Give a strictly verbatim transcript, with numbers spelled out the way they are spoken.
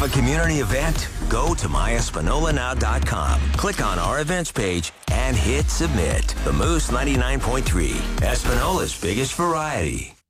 Have a community event? Go to my espanola now dot com. Click on our events page and hit submit. The Moose ninety-nine point three, Espanola's biggest variety.